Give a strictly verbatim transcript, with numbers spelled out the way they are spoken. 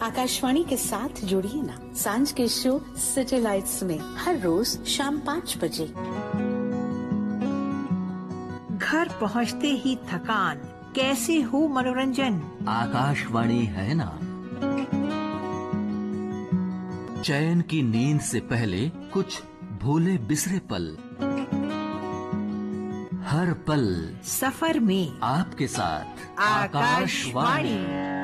आकाशवाणी के साथ जुड़िए ना, सांझ के शो सैटेलाइट्स में हर रोज शाम पाँच बजे। घर पहुँचते ही थकान, कैसे हो मनोरंजन? आकाशवाणी है ना। चैन की नींद से पहले कुछ भूले बिसरे पल, हर पल सफर में आपके साथ आकाशवाणी।